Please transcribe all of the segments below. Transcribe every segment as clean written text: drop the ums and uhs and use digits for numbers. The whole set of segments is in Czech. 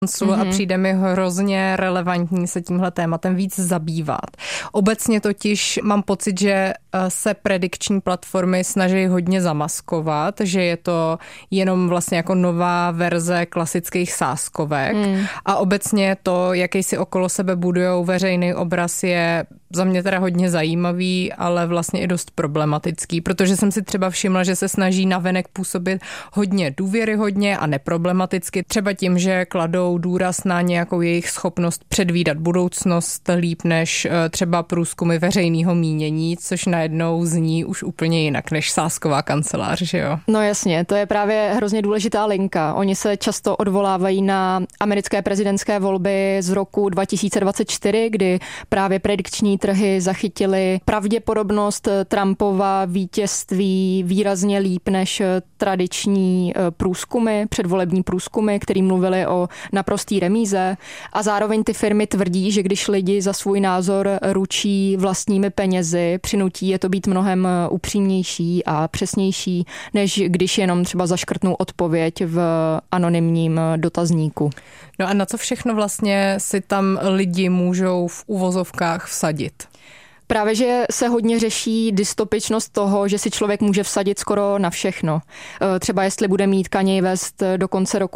a přijde mi hrozně relevantní se tímhle tématem víc zabývat. Obecně totiž mám pocit, že se predikční platformy snaží hodně zamaskovat, že je to jenom vlastně jako nová verze klasických sázkovek a obecně to, jaký si okolo sebe budujou veřejný obraz, je za mě teda hodně zajímavý, ale vlastně i dost problematický, protože jsem si třeba všimla, že se snaží navenek působit hodně důvěryhodně a neproblematicky, třeba tím, že kladou důraz na nějakou jejich schopnost předvídat budoucnost líp než třeba průzkumy veřejného mínění, což najednou zní už úplně jinak než sázková kancelář, že jo? No jasně, to je právě hrozně důležitá linka. Oni se často odvolávají na americké prezidentské volby z roku 2024, kdy právě predikční trhy zachytily pravděpodobnost Trumpova vítězství výrazně líp než tradiční průzkumy, předvolební průzkumy, který mluvili o naprostý remíze, a zároveň ty firmy tvrdí, že když lidi za svůj názor ručí vlastními penězi, přinutí je to být mnohem upřímnější a přesnější, než když jenom třeba zaškrtnou odpověď v anonymním dotazníku. No a na co všechno vlastně si tam lidi můžou v uvozovkách vsadit? Právě, že se hodně řeší dystopičnost toho, že si člověk může vsadit skoro na všechno. Třeba jestli bude mít Kanye West do konce roku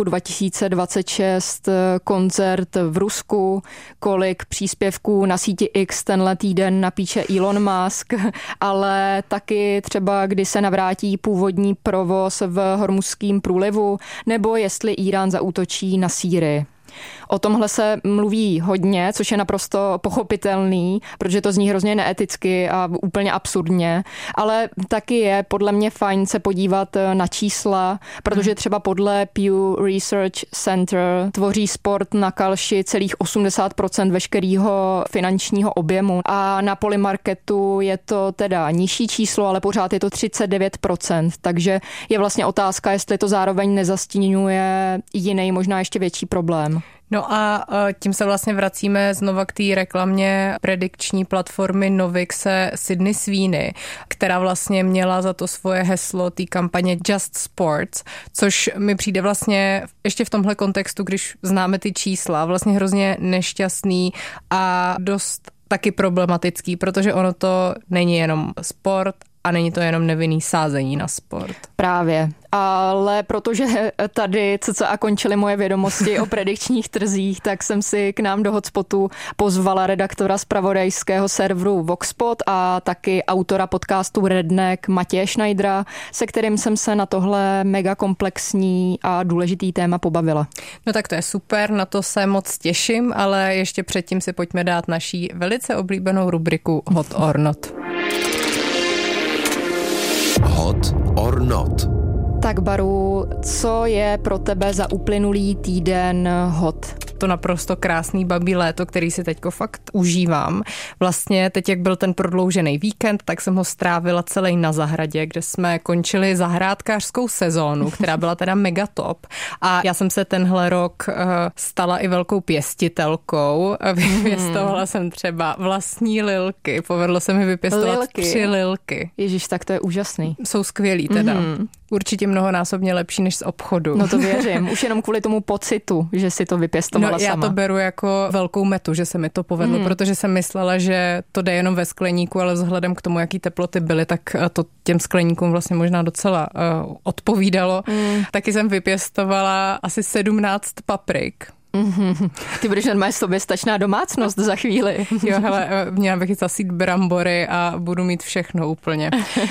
2026 koncert v Rusku, kolik příspěvků na síti X tenhle týden napíše Elon Musk, ale taky třeba, kdy se navrátí původní provoz v Hormuzském průlivu, nebo jestli Irán zaútočí na Sýrii. O tomhle se mluví hodně, což je naprosto pochopitelný, protože to zní hrozně neeticky a úplně absurdně, ale taky je podle mě fajn se podívat na čísla, protože třeba podle Pew Research Center tvoří sport na kalši celých 80% veškerého finančního objemu a na Polymarketu je to teda nižší číslo, ale pořád je to 39%, takže je vlastně otázka, jestli to zároveň nezastínuje jiný, možná ještě větší problém. No a tím se vlastně vracíme znova k té reklamě predikční platformy Novixe Sydney Sweeney, která vlastně měla za to svoje heslo té kampaně Just Sports, což mi přijde vlastně ještě v tomhle kontextu, když známe ty čísla, vlastně hrozně nešťastný a dost taky problematický, protože ono to není jenom sport a není to jenom nevinný sázení na sport. Právě. Ale protože tady cca končily moje vědomosti o predikčních trzích, tak jsem si k nám do Hotspotu pozvala redaktora zpravodajského serveru Voxpot a taky autora podcastu Redneck Matěje Schneidera, se kterým jsem se na tohle mega komplexní a důležitý téma pobavila. No tak to je super, na to se moc těším, ale ještě předtím si pojďme dát naší velice oblíbenou rubriku Hot or Not. Hot or Not. Tak Baru, co je pro tebe za uplynulý týden hot? To naprosto krásný babí léto, který si teďko fakt užívám. Vlastně teď, jak byl ten prodloužený víkend, tak jsem ho strávila celý na zahradě, kde jsme končili zahrádkářskou sezónu, která byla teda mega top. A já jsem se tenhle rok stala i velkou pěstitelkou. Vypěstovala jsem třeba vlastní lilky. Povedlo se mi vypěstovat 3 lilky. Ježiš, tak to je úžasný. Jsou skvělý teda. Určitě mnohonásobně lepší než z obchodu. No to věřím. Už jenom kvůli tomu pocitu, že si to vypěstovala sama. Já to beru jako velkou metu, že se mi to povedlo, protože jsem myslela, že to jde jenom ve skleníku, ale vzhledem k tomu, jaký teploty byly, tak to těm skleníkům vlastně možná docela odpovídalo. Taky jsem vypěstovala asi 17 paprik. Ty budeš normálně soběstačná domácnost za chvíli. Jo, hele, měla bych zasít brambory a budu mít všechno úplně.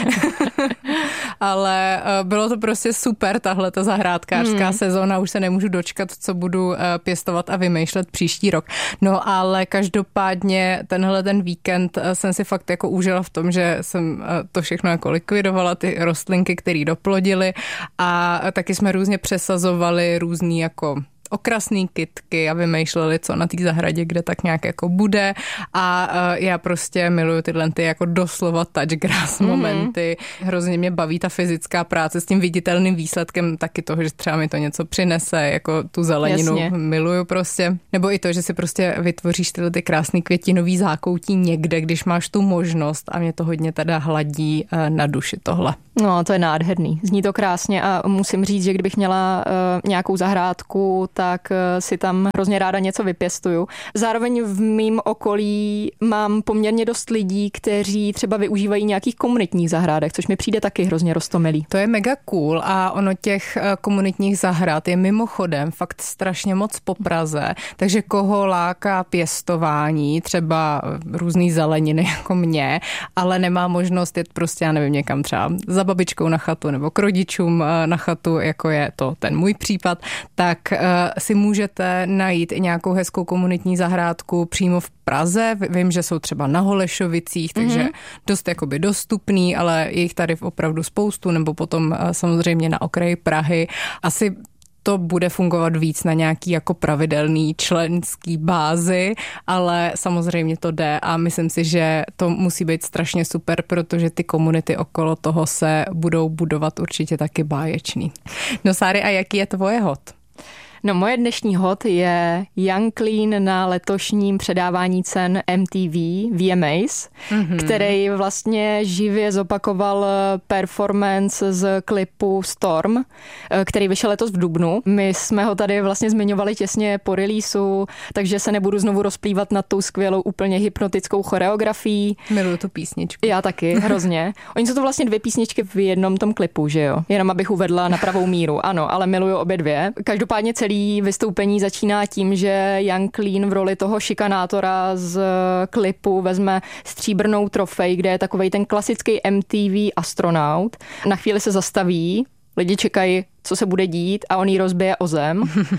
Ale bylo to prostě super, tahle ta zahrádkářská sezóna, už se nemůžu dočkat, co budu pěstovat a vymýšlet příští rok. No ale každopádně ten víkend jsem si fakt jako užila v tom, že jsem to všechno jako likvidovala, ty rostlinky, které doplodily, a taky jsme různě přesazovali různý jako okrasný kytky a vymýšleli, co na té zahradě, kde tak nějak jako bude, a já prostě miluju tyhle ty jako doslova touch grass momenty. Hrozně mě baví ta fyzická práce s tím viditelným výsledkem taky toho, že třeba mi to něco přinese, jako tu zeleninu. Jasně. Miluju prostě. Nebo i to, že si prostě vytvoříš tyhle ty krásný květinový zákoutí někde, když máš tu možnost, a mě to hodně teda hladí na duši tohle. No, to je nádherný. Zní to krásně a musím říct, že kdybych měla nějakou zahrádku, tak tak si tam hrozně ráda něco vypěstuju. Zároveň v mým okolí mám poměrně dost lidí, kteří třeba využívají nějakých komunitních zahrádek, což mi přijde taky hrozně roztomilý. To je mega cool a ono těch komunitních zahrad je mimochodem fakt strašně moc po Praze, takže koho láká pěstování, třeba různý zeleniny jako mě, ale nemá možnost jet prostě, já nevím, někam třeba za babičkou na chatu nebo k rodičům na chatu, jako je to ten můj případ, tak si můžete najít i nějakou hezkou komunitní zahrádku přímo v Praze. Vím, že jsou třeba na Holešovicích, takže dost jakoby dostupný, ale je jich tady opravdu spoustu, nebo potom samozřejmě na okraji Prahy. Asi to bude fungovat víc na nějaký jako pravidelný členský bázi, ale samozřejmě to jde a myslím si, že to musí být strašně super, protože ty komunity okolo toho se budou budovat určitě taky báječný. No Sáry, a jaký je tvoje hot? No moje dnešní hot je Young Clean na letošním předávání cen MTV VMAs, který vlastně živě zopakoval performance z klipu Storm, který vyšel letos v dubnu. My jsme ho tady vlastně zmiňovali těsně po releaseu, takže se nebudu znovu rozplývat nad tou skvělou úplně hypnotickou choreografií. Miluju tu písničku. Já taky, hrozně. Oni jsou to vlastně 2 písničky v jednom tom klipu, že jo? Jenom abych uvedla na pravou míru. Ano, ale miluju obě 2. Každopádně celý vystoupení začíná tím, že Young Clean v roli toho šikanátora z klipu vezme stříbrnou trofej, kde je takovej ten klasický MTV astronaut. Na chvíli se zastaví, lidi čekají, co se bude dít a on jí rozbije o zem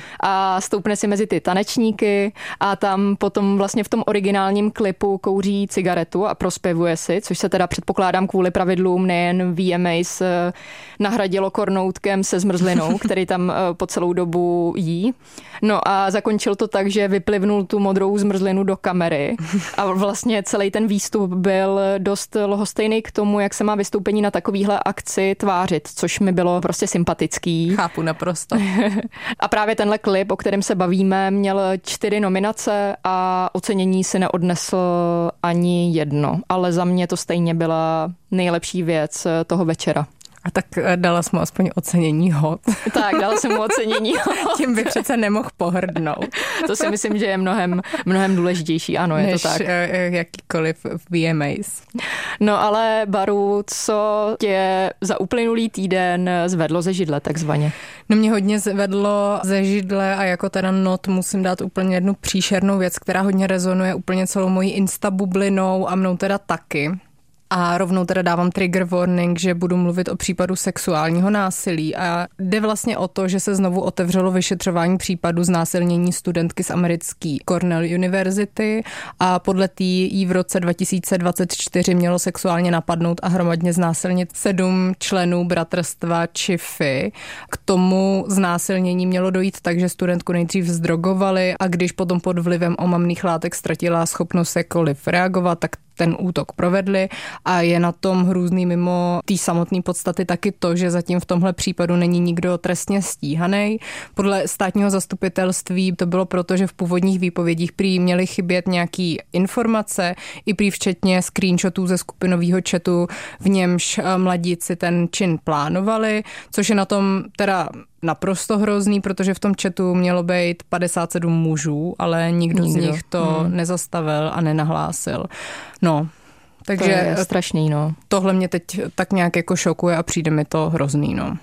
a stoupne si mezi ty tanečníky a tam potom vlastně v tom originálním klipu kouří cigaretu a prospěvuje si, což se teda předpokládám kvůli pravidlům nejen VMAs nahradilo kornoutkem se zmrzlinou, který tam po celou dobu jí. No a zakončil to tak, že vyplivnul tu modrou zmrzlinu do kamery a vlastně celý ten výstup byl dost lhostejný k tomu, jak se má vystoupení na takovýhle akci tvářit, což mi bylo prostě sympatický. Chápu naprosto. A právě tenhle klip, o kterém se bavíme, měl 4 nominace a ocenění si neodnesl ani jedno. Ale za mě to stejně byla nejlepší věc toho večera. A tak dala jsi mu aspoň ocenění hot. Tak, dala jsem mu ocenění hot. Tím by přece nemohl pohrdnout. To si myslím, že je mnohem důležitější. Ano, je než to tak. jakýkoliv VMAs. No ale Baru, co tě za uplynulý týden zvedlo ze židle takzvaně? No mě hodně zvedlo ze židle a jako teda not musím dát úplně jednu příšernou věc, která hodně rezonuje úplně celou mojí instabublinou a mnou teda taky. A rovnou teda dávám trigger warning, že budu mluvit o případu sexuálního násilí a jde vlastně o to, že se znovu otevřelo vyšetřování případu znásilnění studentky z americké Cornell University a podle jí v roce 2024 mělo sexuálně napadnout a hromadně znásilnit 7 členů bratrstva Chiffy. K tomu znásilnění mělo dojít tak, že studentku nejdřív zdrogovali a když potom pod vlivem omamných látek ztratila schopnost jakkoliv reagovat, tak ten útok provedli a je na tom hrůzný mimo té samotné podstaty taky to, že zatím v tomhle případu není nikdo trestně stíhaný. Podle státního zastupitelství to bylo proto, že v původních výpovědích prý měly chybět nějaký informace, i prý včetně screenshotů ze skupinového chatu, v němž mladíci ten čin plánovali, což je na tom teda naprosto hrozný, protože v tom chatu mělo být 57 mužů, ale nikdo z nich to nezastavil a nenahlásil. No, takže to je strašný, no. Tohle mě teď tak nějak jako šokuje a přijde mi to hrozný, no.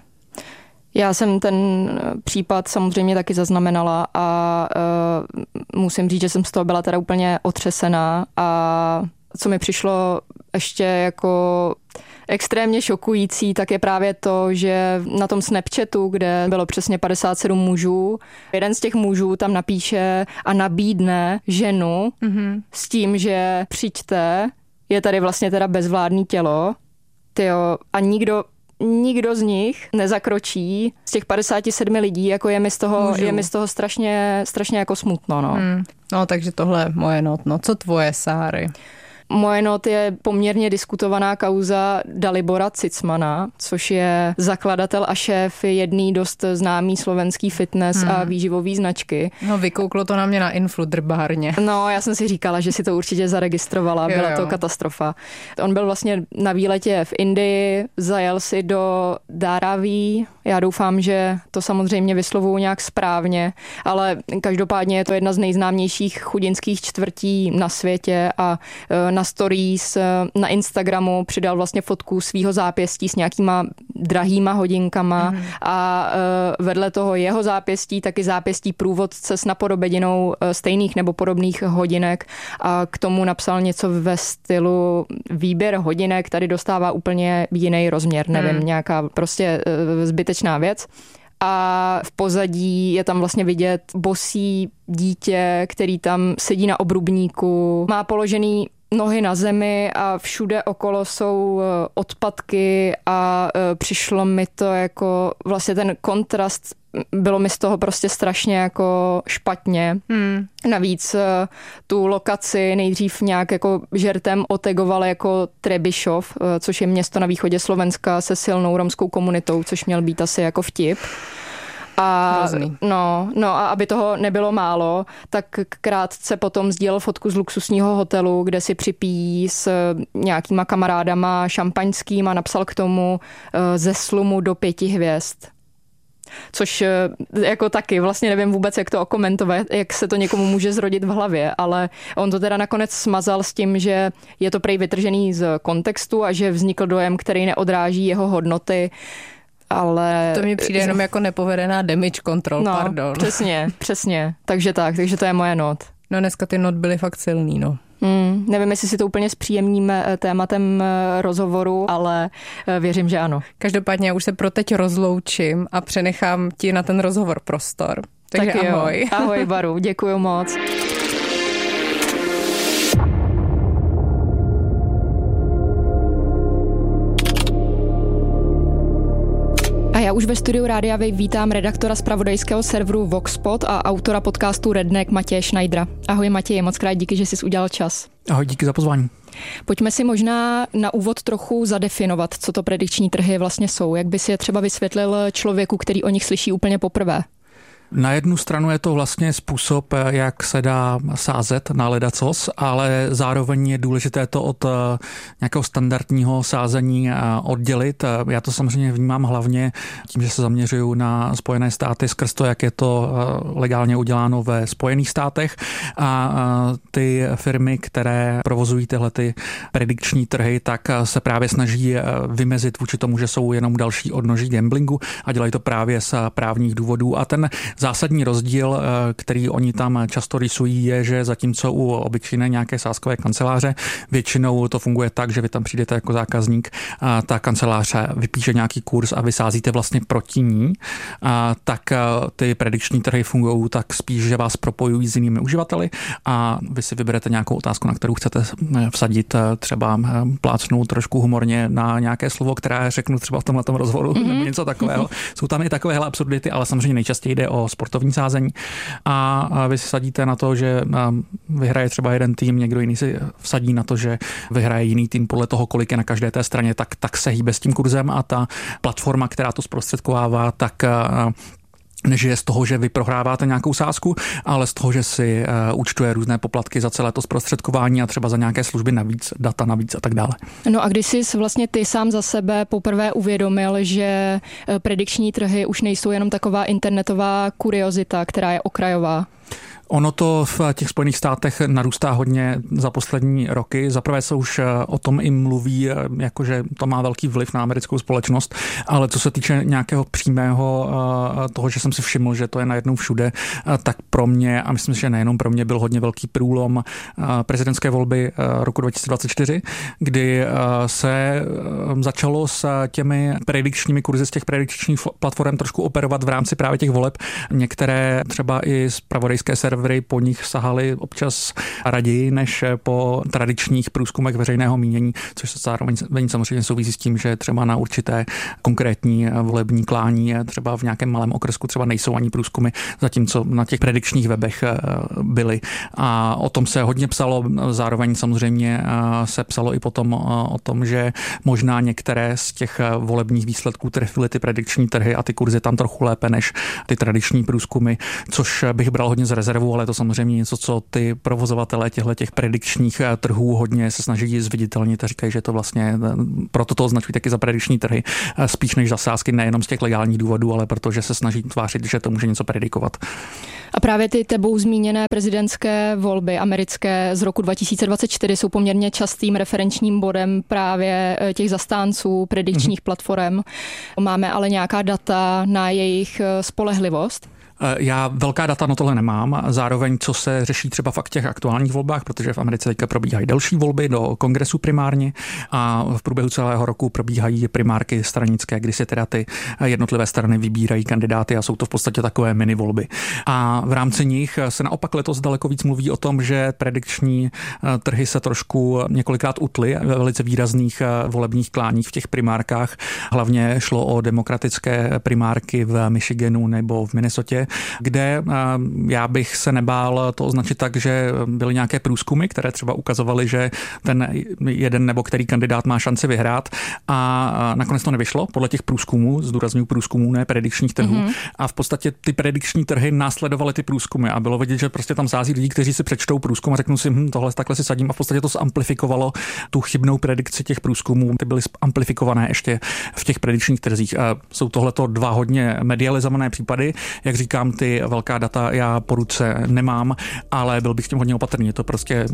Já jsem ten případ samozřejmě taky zaznamenala a musím říct, že jsem z toho byla teda úplně otřesená a co mi přišlo ještě jako extrémně šokující, tak je právě to, že na tom Snapchatu, kde bylo přesně 57 mužů, jeden z těch mužů tam napíše a nabídne ženu s tím, že přijďte, je tady vlastně teda bezvládný tělo, tyjo, a nikdo z nich nezakročí z těch 57 lidí, jako je mi z toho strašně jako smutno, no. No, takže tohle je moje not, no. Co tvoje, Sáry? Moje not je poměrně diskutovaná kauza Dalibora Cicmana, což je zakladatel a šéf jedný dost známý slovenský fitness a výživový značky. No, vykouklo to na mě na influ drbárně. No, já jsem si říkala, že si to určitě zaregistrovala, byla to katastrofa. On byl vlastně na výletě v Indii, zajel si do Dharaví, Já doufám, že to samozřejmě vyslovuju nějak správně, ale každopádně je to jedna z nejznámějších chudinských čtvrtí na světě a na stories na Instagramu přidal vlastně fotku svýho zápěstí s nějakýma drahýma hodinkama a vedle toho jeho zápěstí taky zápěstí průvodce s napodobeninou stejných nebo podobných hodinek a k tomu napsal něco ve stylu výběr hodinek tady dostává úplně jiný rozměr, nevím, nějaká prostě zbytečná věc. A v pozadí je tam vlastně vidět bosý dítě, který tam sedí na obrubníku, má položený nohy na zemi a všude okolo jsou odpadky a přišlo mi to jako vlastně ten kontrast, bylo mi z toho prostě strašně jako špatně. Navíc tu lokaci nejdřív nějak jako žertem otegovali jako Trebišov, což je město na východě Slovenska se silnou romskou komunitou, což měl být asi jako vtip. A, a aby toho nebylo málo, tak krátce potom sdílel fotku z luxusního hotelu, kde si připíjí s nějakýma kamarádama šampaňským a napsal k tomu ze slumu do 5 hvězd. Což jako taky vlastně nevím vůbec, jak to okomentovat, jak se to někomu může zrodit v hlavě, ale on to teda nakonec smazal s tím, že je to prej vytržený z kontextu a že vznikl dojem, který neodráží jeho hodnoty. Ale to mi přijde jenom jako nepovedená damage control, pardon. Přesně. Takže to je moje not. No dneska ty not byly fakt silný, no. Nevím, jestli si to úplně zpříjemníme tématem rozhovoru, ale věřím, že ano. Každopádně já už se pro teď rozloučím a přenechám ti na ten rozhovor prostor. Takže tak ahoj. Ahoj Baru, děkuju moc. A já už ve studiu Rádia Wave vítám redaktora zpravodajského serveru Voxpod a autora podcastu Redneck Matěje Schneidera. Ahoj Matěj, moc krát díky, že jsi udělal čas. Ahoj, díky za pozvání. Pojďme si možná na úvod trochu zadefinovat, co to predikční trhy vlastně jsou. Jak by si je třeba vysvětlil člověku, který o nich slyší úplně poprvé? Na jednu stranu je to vlastně způsob, jak se dá sázet na ledacos, ale zároveň je důležité to od nějakého standardního sázení oddělit. Já to samozřejmě vnímám hlavně tím, že se zaměřuju na Spojené státy skrz to, jak je to legálně uděláno ve Spojených státech a ty firmy, které provozují tyhle ty predikční trhy, tak se právě snaží vymezit vůči tomu, že jsou jenom další odnoží gamblingu a dělají to právě z právních důvodů. A ten zásadní rozdíl, který oni tam často rysují, je, že zatímco u obyčejné nějaké sázkové kanceláře většinou to funguje tak, že vy tam přijdete jako zákazník, a ta kanceláře vypíše nějaký kurz a vy sázíte vlastně proti ní, tak ty predikční trhy fungují tak spíš, že vás propojují s jinými uživateli a vy si vyberete nějakou otázku, na kterou chcete vsadit, třeba plácnout trošku humorně na nějaké slovo, které řeknu třeba v tomhletom rozhovoru, nebo něco takového. Jsou tam i takovéhle absurdity, ale samozřejmě nejčastěji jde o sportovní sázení a vy si sadíte na to, že vyhraje třeba jeden tým, někdo jiný si vsadí na to, že vyhraje jiný tým podle toho, kolik je na každé té straně, tak se hýbe s tím kurzem a ta platforma, která to zprostředkovává, tak nežije z toho, že vy prohráváte nějakou sázku, ale z toho, že si účtuje různé poplatky za celé to zprostředkování a třeba za nějaké služby navíc, data navíc a tak dále. No a když jsi vlastně ty sám za sebe poprvé uvědomil, že predikční trhy už nejsou jenom taková internetová kuriozita, která je okrajová? Ono to v těch Spojených státech narůstá hodně za poslední roky. Zaprvé se už o tom i mluví, jakože to má velký vliv na americkou společnost, ale co se týče nějakého přímého toho, že jsem si všiml, že to je najednou všude, tak pro mě, a myslím, že nejenom pro mě, byl hodně velký průlom prezidentské volby roku 2024, kdy se začalo s těmi predikčními kurzy z těch predikčních platform trošku operovat v rámci právě těch voleb. Některé třeba i zpravodajské servery po nich sahaly občas raději než po tradičních průzkumech veřejného mínění, což se zároveň samozřejmě souvisí s tím, že třeba na určité konkrétní volební klání třeba v nějakém malém okrsku třeba nejsou ani průzkumy, zatímco na těch predikčních webech byly. A o tom se hodně psalo, zároveň samozřejmě se psalo i potom o tom, že možná některé z těch volebních výsledků trefily ty predikční trhy a ty kurzy tam trochu lépe než ty tradiční průzkumy, což bych bral hodně hodně z rezervu, ale je to samozřejmě něco, co ty provozovatelé těch predikčních trhů hodně se snaží zviditelnit a říkají, že to vlastně proto to označují taky za predikční trhy, spíš než za sázky, nejenom z těch legálních důvodů, ale protože se snaží tvářit, že to může něco predikovat. A právě ty tebou zmíněné prezidentské volby americké z roku 2024 jsou poměrně častým referenčním bodem právě těch zastánců predikčních platform. Máme ale nějaká data na jejich spolehlivost? Já velká data na tohle nemám, zároveň co se řeší třeba v těch aktuálních volbách, protože v Americe teďka probíhají další volby do kongresu primárně a v průběhu celého roku probíhají primárky stranické, kdy si teda ty jednotlivé strany vybírají kandidáty a jsou to v podstatě takové mini volby. A v rámci nich se naopak letos daleko víc mluví o tom, že predikční trhy se trošku několikrát utly ve velice výrazných volebních kláních v těch primárkách. Hlavně šlo o demokratické primárky v Michiganu nebo v Minnesotě, kde já bych se nebál to označit tak, že byly nějaké průzkumy, které třeba ukazovaly, že ten jeden nebo který kandidát má šanci vyhrát a nakonec to nevyšlo podle těch průzkumů, zdůrazňuji průzkumů, ne predikčních trhů. A v podstatě ty predikční trhy následovaly ty průzkumy a bylo vidět, že prostě tam sází lidi, kteří si přečtou průzkum a řeknou si, tohle takhle si sadím a v podstatě to zamplifikovalo tu chybnou predikci těch průzkumů. Ty byly amplifikované ještě v těch predikčních trzích. Jsou tohleto dva hodně medializované případy, jak říkám, ty velká data já po ruce nemám, ale byl bych s tím hodně opatrný. Je to prostě,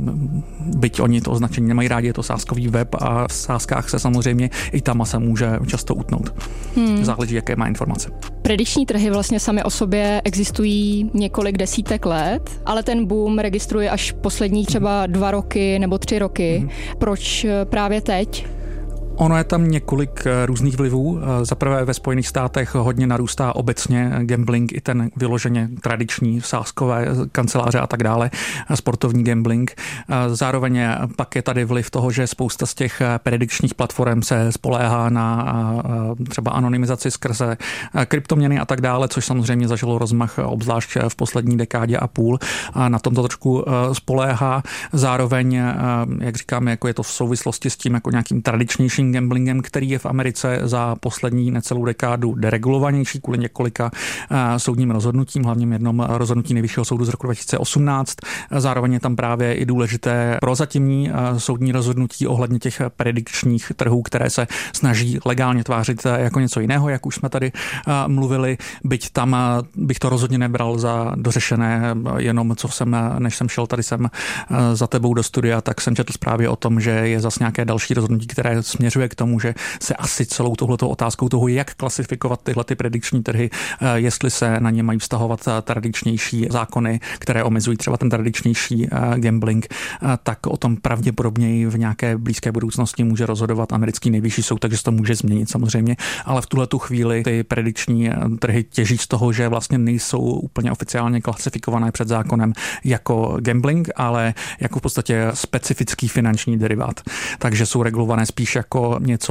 byť oni to označení nemají rádi, je to sázkový web a v sázkách se samozřejmě i tam se může často utnout. Záleží, jaké má informace. Predikční trhy vlastně sami o sobě existují několik desítek let, ale ten boom registruje až poslední třeba 2 roky nebo 3 roky. Proč právě teď? Ono je tam několik různých vlivů. Za prvé ve Spojených státech hodně narůstá obecně gambling, i ten vyloženě tradiční sázkové kanceláře a tak dále, sportovní gambling. Zároveň pak je tady vliv toho, že spousta z těch predikčních platform se spoléhá na třeba anonymizaci skrze kryptoměny a tak dále, což samozřejmě zažilo rozmach obzvlášť v poslední dekádě a půl. A na tom to trošku spoléhá. Zároveň, jak říkám, jako je to v souvislosti s tím jako nějakým tradičnějším gamblingem, který je v Americe za poslední necelou dekádu deregulovanější kvůli několika soudním rozhodnutím, hlavně jednom rozhodnutí Nejvyššího soudu z roku 2018. Zároveň je tam právě i důležité prozatímní soudní rozhodnutí ohledně těch predikčních trhů, které se snaží legálně tvářit jako něco jiného, jak už jsme tady mluvili, byť tam bych to rozhodně nebral za dořešené, jenom než jsem šel tady sem za tebou do studia, tak jsem četl zprávy o tom, že je zase nějaké další rozhodnutí, které směřuje k tomu, že se asi celou touhletou otázkou toho, jak klasifikovat tyhle ty predikční trhy, jestli se na ně mají vztahovat tradičnější zákony, které omezují třeba ten tradičnější gambling, tak o tom pravděpodobně v nějaké blízké budoucnosti může rozhodovat americký nejvyšší soud, takže se to může změnit samozřejmě, ale v tuhletu chvíli ty predikční trhy těží z toho, že vlastně nejsou úplně oficiálně klasifikované před zákonem jako gambling, ale jako v podstatě specifický finanční derivát. Takže jsou regulované spíš jako něco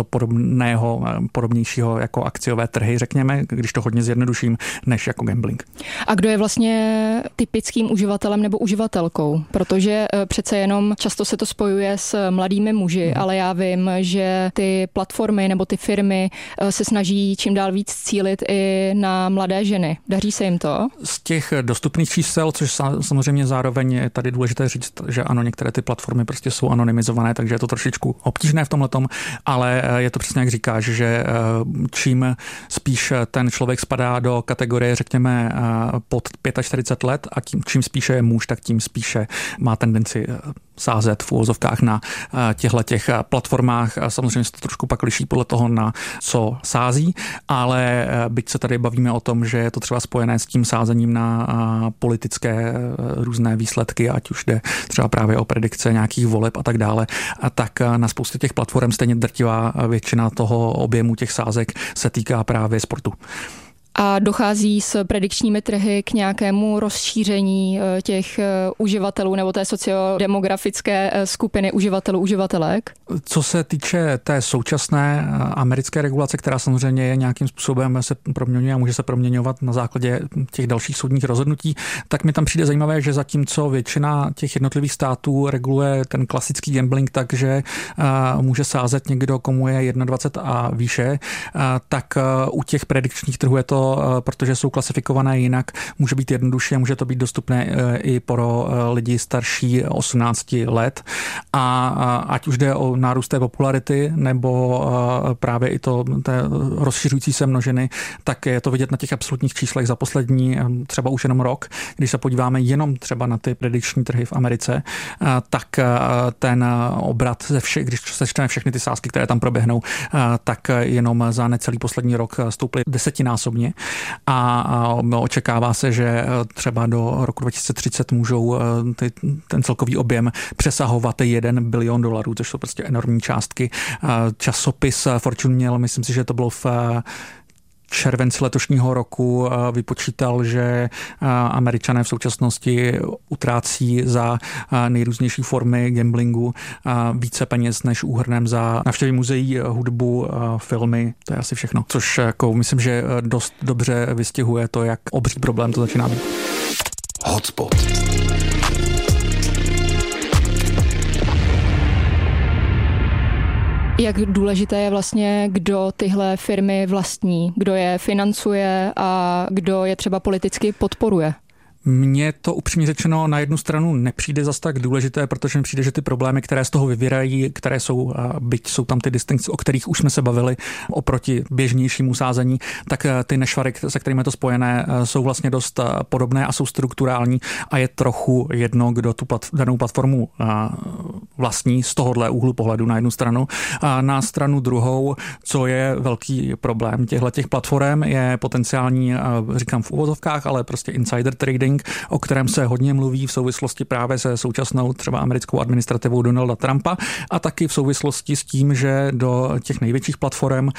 podobnějšího jako akciové trhy, řekněme, když to hodně zjednoduším, než jako gambling. A kdo je vlastně typickým uživatelem nebo uživatelkou? Protože přece jenom často se to spojuje s mladými muži, ale já vím, že ty platformy nebo ty firmy se snaží čím dál víc cílit i na mladé ženy. Daří se jim to? Z těch dostupných čísel, což samozřejmě zároveň je tady důležité říct, že ano, některé ty platformy prostě jsou anonymizované, takže je to trošičku obtížné v tomhletom, ale je to přesně jak říkáš, že čím spíš ten člověk spadá do kategorie, řekněme, pod 45 let a čím spíše je muž, tak tím spíše má tendenci sázet v uvozovkách na těch platformách. Samozřejmě se to trošku pak liší podle toho, na co sází, ale byť se tady bavíme o tom, že je to třeba spojené s tím sázením na politické různé výsledky, ať už jde třeba právě o predikce nějakých voleb a tak dále, tak na spoustě těch platform stejně drtivá většina toho objemu těch sázek se týká právě sportu. A dochází s predikčními trhy k nějakému rozšíření těch uživatelů nebo té sociodemografické skupiny uživatelů, uživatelek? Co se týče té současné americké regulace, která samozřejmě je nějakým způsobem se proměňuje a může se proměňovat na základě těch dalších soudních rozhodnutí, tak mi tam přijde zajímavé, že zatímco většina těch jednotlivých států reguluje ten klasický gambling tak, že může sázet někdo, komu je 21 a výše, tak u těch predikčních trhů je to to, protože jsou klasifikované jinak, může být jednodušší a může to být dostupné i pro lidi starší 18 let. A ať už jde o nárůst té popularity nebo právě i to té rozšiřující se množiny, tak je to vidět na těch absolutních číslech za poslední třeba už jenom rok. Když se podíváme jenom třeba na ty prediční trhy v Americe, tak ten obrat když sečteme všechny ty sázky, které tam proběhnou, tak jenom za necelý poslední rok stouply 10násobně a očekává se, že třeba do roku 2030 můžou ten celkový objem přesahovat $1 bilion, což jsou prostě enormní částky. Časopis Fortune měl, myslím si, že to bylo v červenci letošního roku vypočítal, že Američané v současnosti utrácí za nejrůznější formy gamblingu více peněz než úhrnem za návštěvy muzeí, hudbu, filmy. To je asi všechno. Což jako myslím, že dost dobře vystihuje to, jak obří problém to začíná být. Hotspot. Jak důležité je vlastně, kdo tyhle firmy vlastní, kdo je financuje a kdo je třeba politicky podporuje? Mně to upřímně řečeno na jednu stranu nepřijde zas tak důležité, protože mi přijde, že ty problémy, které z toho vyvírají, které jsou, byť jsou tam ty distinkce, o kterých už jsme se bavili oproti běžnějšímu sázení, tak ty nešvary, se kterými je to spojené, jsou vlastně dost podobné a jsou strukturální a je trochu jedno, kdo tu danou platformu vlastní z tohohle úhlu pohledu na jednu stranu. A na stranu druhou, co je velký problém těch platform, je potenciální, říkám v uvozovkách, ale prostě insider trading, o kterém se hodně mluví v souvislosti právě se současnou třeba americkou administrativou Donalda Trumpa a taky v souvislosti s tím, že do těch největších platform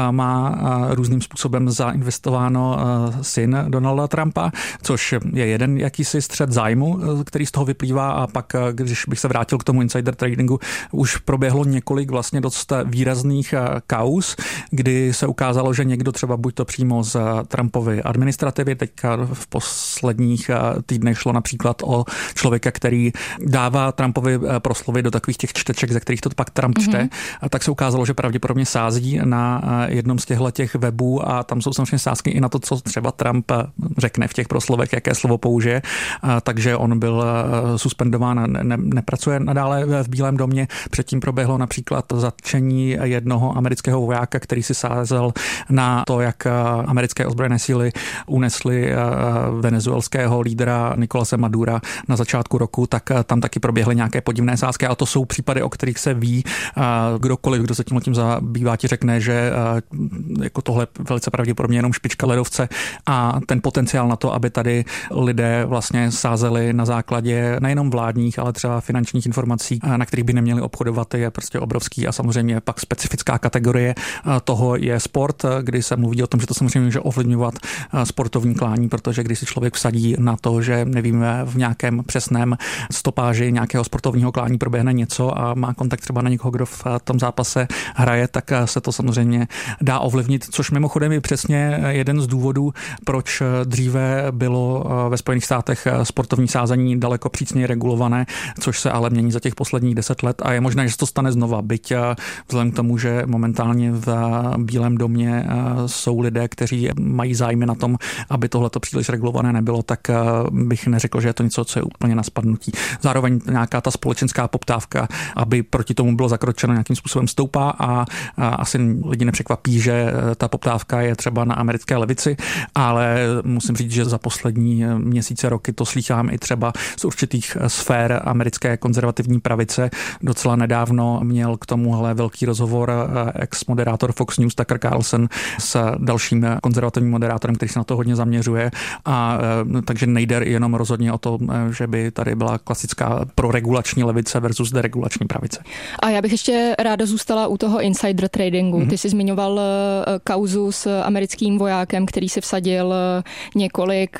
má různým způsobem zainvestováno syn Donalda Trumpa, což je jeden jakýsi střet zájmu, který z toho vyplývá a pak, když bych se vrátil k tomu insider tradingu, už proběhlo několik vlastně dost výrazných kauz, kdy se ukázalo, že někdo třeba buď to přímo z Trumpovy administrativy, teďka v posledních týdnech šlo například o člověka, který dává Trumpovi proslovy do takových těch čteček, ze kterých to pak Trump čte, a tak se ukázalo, že pravděpodobně sází na jednom z těch webů a tam jsou samozřejmě sázky i na to, co třeba Trump řekne v těch proslovech, jaké slovo použije, takže on byl suspendován, nepracuje nadále v Bílém domě. Předtím proběhlo například zatčení jednoho amerického vojáka, který si sázel na to, jak americké ozbrojené síly unesly venezuelského lídra Nicolase Madura na začátku roku, tak tam taky proběhly nějaké podivné sázky a to jsou případy, o kterých se ví. Kdokoliv, kdo se tím zabývá, ti řekne, že jako tohle velice pravděpodobně jenom špička ledovce a ten potenciál na to, aby tady lidé vlastně sázeli na základě nejenom vládních, ale třeba finančních informací, na kterých by neměli obchodovat, je prostě obrovský a samozřejmě pak specifická kategorie toho je sport, kdy se mluví o tom, že to samozřejmě může ovlivňovat sportovní klání, protože když si člověk vsadí na to, že nevíme, v nějakém přesném stopáži nějakého sportovního klání proběhne něco a má kontakt třeba na někoho, kdo v tom zápase hraje, tak se to samozřejmě dá ovlivnit, což mimochodem je přesně jeden z důvodů, proč dříve bylo ve Spojených státech sportovní sázení daleko přísněji regulované, což se ale mění za těch posledních 10 let a je možné, že se to stane znova, byť vzhledem k tomu, že momentálně v Bílém domě jsou lidé, kteří mají zájmy na tom, aby tohleto příliš regulované nebylo, tak bych neřekl, že je to něco, co je úplně na spadnutí. Zároveň nějaká ta společenská poptávka, aby proti tomu bylo zakročeno, nějakým způsobem stoupá a asi lidi nepřekvapí, že ta poptávka je třeba na americké levici, ale musím říct, že za poslední měsíce, roky to slýchám i třeba z určitých sfér americké konzervativní pravice. Docela nedávno měl k tomuhle velký rozhovor ex-moderátor Fox News Tucker Carlson s dalším konzervativním moderátorem, který se na to hodně zaměřuje a takže nejde jenom rozhodně o to, že by tady byla klasická proregulační levice versus deregulační pravice. A já bych ještě ráda zůstala u toho insider tradingu. Ty jsi zmiňoval kauzu s americkým vojákem, který si vsadil několik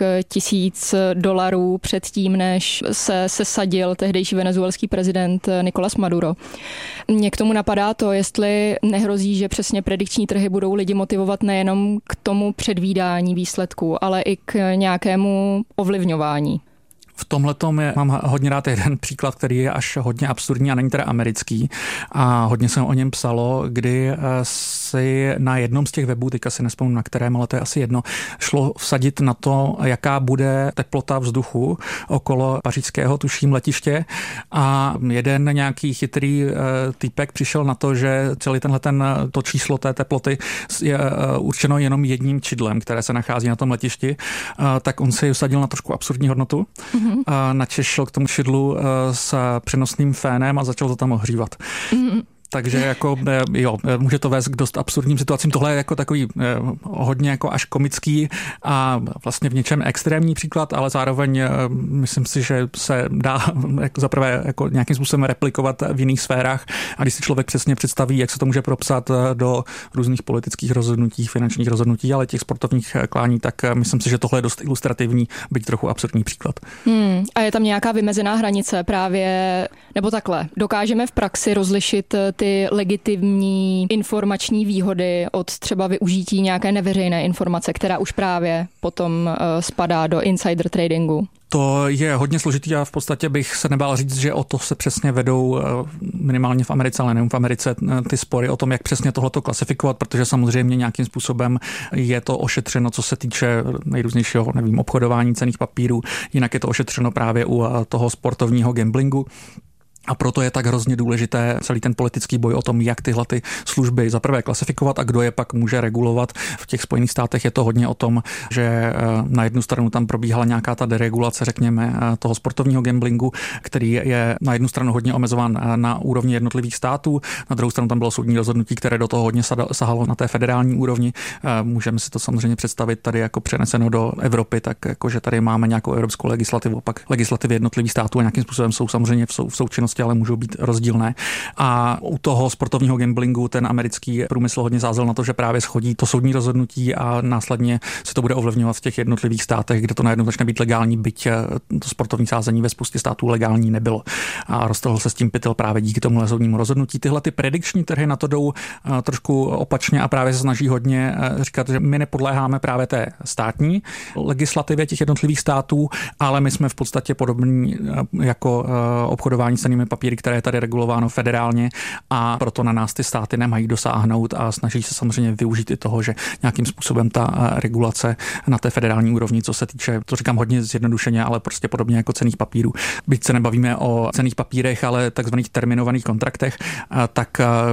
$1000 předtím, než se sadil tehdejší venezuelský prezident Nicolás Maduro. Mě k tomu napadá to, jestli nehrozí, že přesně predikční trhy budou lidi motivovat nejenom k tomu předvídání výsledků, ale i k nějakému ovlivňování. V tomhletom mám hodně rád jeden příklad, který je až hodně absurdní a není teda americký a hodně se o něm psalo, kdy si na jednom z těch webů, teďka si nespomínám na kterém, ale to je asi jedno, šlo vsadit na to, jaká bude teplota vzduchu okolo pařížského, tuším, letiště a jeden nějaký chytrý týpek přišel na to, že celý to číslo té teploty je určeno jenom jedním čidlem, které se nachází na tom letišti, tak on si usadil na trošku absurdní hodnotu. Načež šel k tomu čidlu s přenosným fénem a začal to tam ohřívat. Takže jako, jo, může to vést k dost absurdním situacím. Tohle je jako takový hodně jako až komický a vlastně v něčem extrémní příklad, ale zároveň myslím si, že se dá jako zaprvé jako nějakým způsobem replikovat v jiných sférách a když si člověk přesně představí, jak se to může propsat do různých politických rozhodnutí, finančních rozhodnutí, ale těch sportovních klání, tak myslím si, že tohle je dost ilustrativní, byť trochu absurdní příklad. A je tam nějaká vymezená hranice právě, nebo takhle, dokážeme v praxi rozlišit ty legitimní informační výhody od třeba využití nějaké neveřejné informace, která už právě potom spadá do insider tradingu? To je hodně složitý a v podstatě bych se nebál říct, že o to se přesně vedou minimálně v Americe, ale nejen v Americe, ty spory o tom, jak přesně tohleto klasifikovat, protože samozřejmě nějakým způsobem je to ošetřeno, co se týče nejrůznějšího, nevím, obchodování cenných papírů, jinak je to ošetřeno právě u toho sportovního gamblingu. A proto je tak hrozně důležité celý ten politický boj o tom, jak tyhle ty služby zaprvé klasifikovat a kdo je pak může regulovat. V těch Spojených státech je to hodně o tom, že na jednu stranu tam probíhala nějaká ta deregulace, řekněme, toho sportovního gamblingu, který je na jednu stranu hodně omezován na úrovni jednotlivých států, na druhou stranu tam bylo soudní rozhodnutí, které do toho hodně sahalo na té federální úrovni. Můžeme si to samozřejmě představit tady jako přeneseno do Evropy, tak jako že tady máme nějakou evropskou legislativu, pak legislativy jednotlivých států a nějakým způsobem jsou samozřejmě v součinnosti, ale můžou být rozdílné. A u toho sportovního gamblingu ten americký průmysl hodně sázel na to, že právě schodí to soudní rozhodnutí a následně se to bude ovlivňovat v těch jednotlivých státech, kde to najednou začne být legální, byť to sportovní sázení ve spoustě států legální nebylo. A roztrhl se s tím pytel právě díky tomu soudnímu rozhodnutí. Tyhle ty predikční trhy na to jdou trošku opačně a právě se snaží hodně říkat, že my nepodléháme právě té státní legislativě těch jednotlivých států, ale my jsme v podstatě podobní jako obchodování s cennými papíry, které je tady regulováno federálně a proto na nás ty státy nemají dosáhnout a snaží se samozřejmě využít i toho, že nějakým způsobem ta regulace na té federální úrovni, co se týče, to říkám hodně zjednodušeně, ale prostě podobně jako cenných papírů. Byť se nebavíme o cenných papírech, ale takzvaných terminovaných kontraktech, tak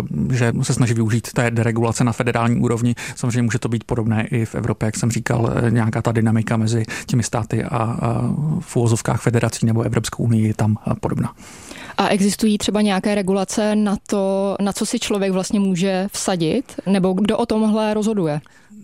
že se snaží využít té deregulace na federální úrovni. Samozřejmě může to být podobné i v Evropě, jak jsem říkal, nějaká ta dynamika mezi těmi státy a v uvozovkách federací nebo Evropskou unii je tam podobná. A existují třeba nějaké regulace na to, na co si člověk vlastně může vsadit? Nebo kdo o tomhle rozhoduje?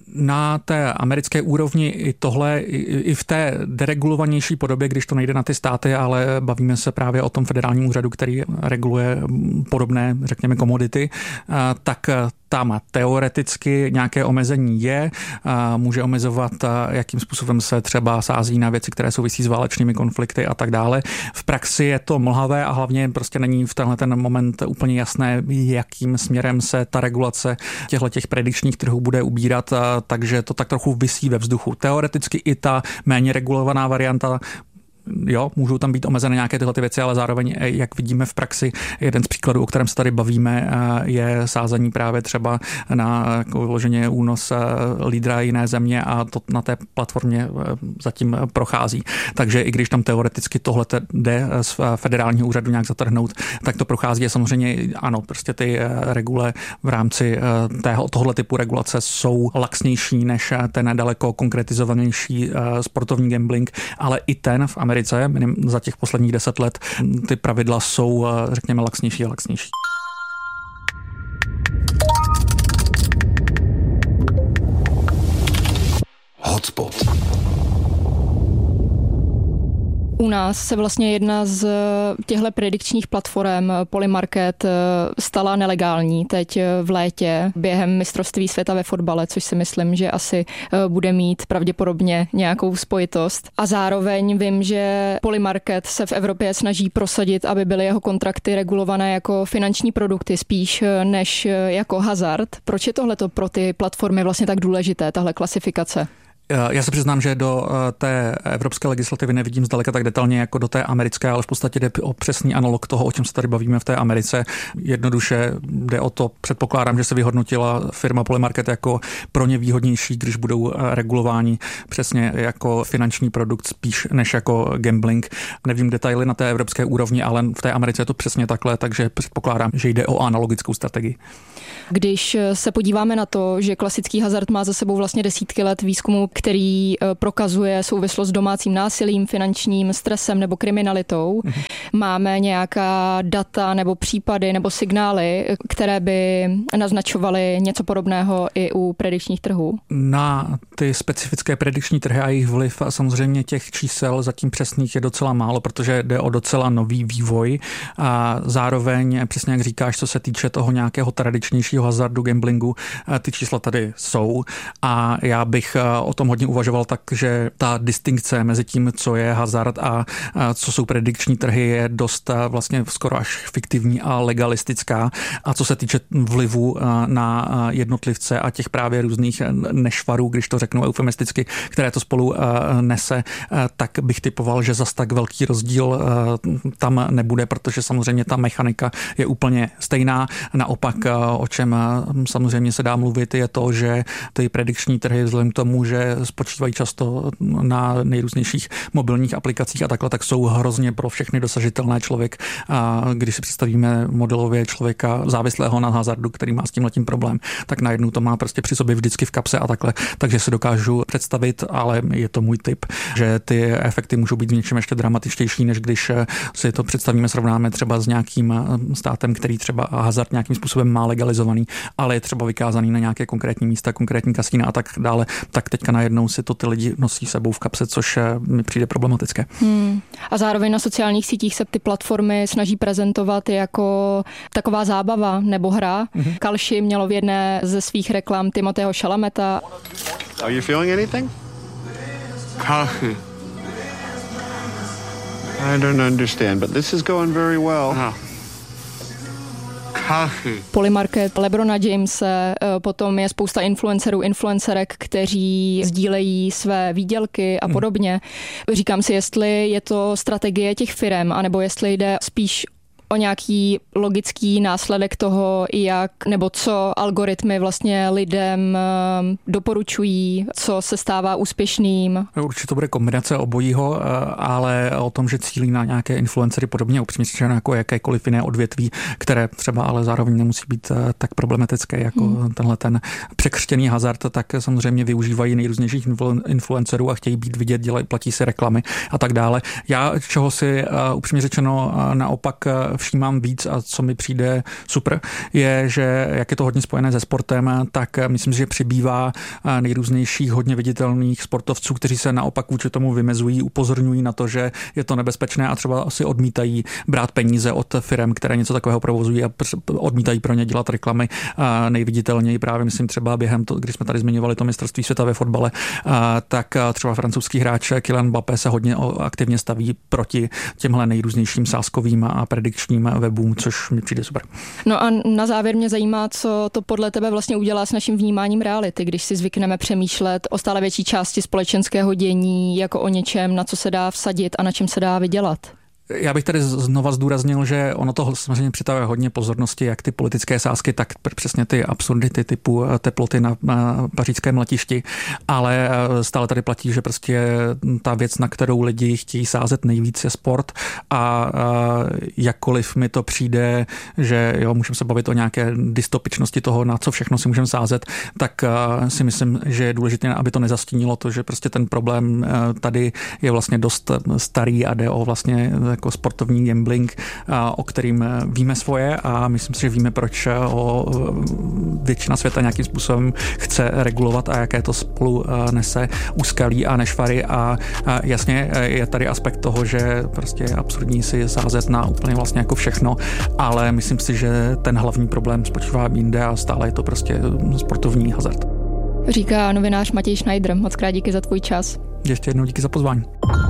Na té americké úrovni i tohle, i v té deregulovanější podobě, když to nejde na ty státy, ale bavíme se právě o tom federálním úřadu, který reguluje podobné, řekněme, komodity, tak tam teoreticky nějaké omezení je, může omezovat, jakým způsobem se třeba sází na věci, které souvisí s válečnými konflikty a tak dále. V praxi je to mlhavé a hlavně prostě není v tenhle ten moment úplně jasné, jakým směrem se ta regulace těch predikčních trhů bude ubírat, takže to tak trochu visí ve vzduchu. Teoreticky i ta méně regulovaná varianta, jo, můžou tam být omezené nějaké tyhle věci, ale zároveň, jak vidíme v praxi, jeden z příkladů, o kterém se tady bavíme, je sázení právě třeba na jako vyloženě únos lídra jiné země a to na té platformě zatím prochází. Takže i když tam teoreticky tohle jde z federálního úřadu nějak zatrhnout, tak to prochází a samozřejmě ano, prostě ty regule v rámci tohle typu regulace jsou laxnější než ten daleko konkretizovanější sportovní gambling, ale i ten v Americe za těch posledních 10 let ty pravidla jsou, řekněme, laxnější a laxnější. Hotspot. U nás se vlastně jedna z těchto predikčních platform Polymarket stala nelegální teď v létě během mistrovství světa ve fotbale, což si myslím, že asi bude mít pravděpodobně nějakou spojitost. A zároveň vím, že Polymarket se v Evropě snaží prosadit, aby byly jeho kontrakty regulované jako finanční produkty spíš než jako hazard. Proč je tohleto pro ty platformy vlastně tak důležité, tahle klasifikace? Já se přiznám, že do té evropské legislativy nevidím zdaleka tak detailně jako do té americké, ale v podstatě jde o přesný analog toho, o čem se tady bavíme v té Americe. Jednoduše jde o to, předpokládám, že se vyhodnotila firma Polymarket jako pro ně výhodnější, když budou regulováni přesně jako finanční produkt spíš než jako gambling. Nevím detaily na té evropské úrovni, ale v té Americe je to přesně takhle, takže předpokládám, že jde o analogickou strategii. Když se podíváme na to, že klasický hazard má za sebou vlastně desítky let výzkumu, který prokazuje souvislost s domácím násilím, finančním stresem nebo kriminalitou, máme nějaká data nebo případy nebo signály, které by naznačovaly něco podobného i u predikčních trhů? Na ty specifické predikční trhy a jejich vliv a samozřejmě těch čísel zatím přesných je docela málo, protože jde o docela nový vývoj a zároveň, přesně jak říkáš, co se týče toho nějakého tradičnějšího hazardu, gamblingu, ty čísla tady jsou a já bych o tom hodně uvažoval tak, že ta distinkce mezi tím, co je hazard a co jsou predikční trhy, je dost vlastně skoro až fiktivní a legalistická. A co se týče vlivu na jednotlivce a těch právě různých nešvarů, když to řeknu eufemisticky, které to spolu nese, tak bych typoval, že zas tak velký rozdíl tam nebude, protože samozřejmě ta mechanika je úplně stejná. Naopak, o čem samozřejmě se dá mluvit, je to, že ty predikční trhy vzhledem k tomu, že spočívají často na nejrůznějších mobilních aplikacích a takhle, tak jsou hrozně pro všechny dosažitelné. Člověk, když si představíme modelově člověka závislého na hazardu, který má s tímhletím problém, tak najednou to má prostě při sobě vždycky v kapse a takhle. Takže si dokážu představit, ale je to můj tip, že ty efekty můžou být v něčem ještě dramatičtější, než když si to představíme, srovnáme třeba s nějakým státem, který třeba hazard nějakým způsobem má legalizovaný, ale je třeba vykázaný na nějaké konkrétní místa, konkrétní kasína a tak dále, tak teďka najednou si to ty lidi nosí sebou v kapse, což mi přijde problematické. A zároveň na sociálních sítích se ty platformy snaží prezentovat jako taková zábava nebo hra. Kalshi mělo v jedné ze svých reklam Timothého Chalameta. Are you feeling anything? Kalshi. I don't understand, but this is going very well. No. Polymarket, Lebrona Jamese, potom je spousta influencerů, influencerek, kteří sdílejí své výdělky a podobně. Říkám si, jestli je to strategie těch firem, anebo jestli jde spíš o nějaký logický následek toho, jak nebo co algoritmy vlastně lidem doporučují, co se stává úspěšným. Určitě to bude kombinace obojího, ale o tom, že cílí na nějaké influencery podobně upřímně řečeno jako jakékoliv jiné odvětví, které třeba ale zároveň nemusí být tak problematické jako tenhle ten překřtěný hazard, tak samozřejmě využívají nejrůznějších influencerů a chtějí být vidět, platí si reklamy a tak dále. Já čeho si upřímně řečeno naopak všímám víc a co mi přijde super, je, že jak je to hodně spojené se sportem, tak myslím, že přibývá nejrůznějších hodně viditelných sportovců, kteří se naopak vůči tomu vymezují, upozorňují na to, že je to nebezpečné a třeba asi odmítají brát peníze od firem, které něco takového provozují a odmítají pro ně dělat reklamy. Nejviditelněji právě myslím třeba během to, když jsme tady zmiňovali to mistrovství světa ve fotbale, tak třeba francouzský hráč Kylian Mbappé se hodně aktivně staví proti těmhle nejrůznějším sázkovým a predikčním webům, což mi přijde super. No a na závěr mě zajímá, co to podle tebe vlastně udělá s naším vnímáním reality, když si zvykneme přemýšlet o stále větší části společenského dění jako o něčem, na co se dá vsadit a na čem se dá vydělat. Já bych tady znova zdůraznil, že ono to samozřejmě přitahuje hodně pozornosti, jak ty politické sázky, tak přesně ty absurdity typu teploty na pařížském letišti, ale stále tady platí, že prostě ta věc, na kterou lidi chtějí sázet nejvíc, je sport a jakkoliv mi to přijde, že jo, můžeme se bavit o nějaké dystopičnosti toho, na co všechno si můžeme sázet, tak si myslím, že je důležité, aby to nezastínilo to, že prostě ten problém tady je vlastně dost starý a jde o vlastně jako sportovní gambling, o kterým víme svoje a myslím si, že víme, proč ho většina světa nějakým způsobem chce regulovat a jaké to spolu nese úskalí a nešvary a jasně je tady aspekt toho, že prostě je absurdní si sázet na úplně vlastně jako všechno, ale myslím si, že ten hlavní problém spočívá jinde a stále je to prostě sportovní hazard. Říká novinář Matěj Schneider. Moc krát díky za tvůj čas. Ještě jednou díky za pozvání.